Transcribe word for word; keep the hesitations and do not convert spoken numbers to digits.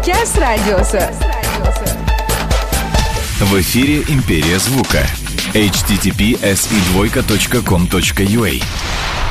Podcast Радиосы. В эфире «Империя звука». эйч ти ти пи эс и двойка точка ком точка ю а.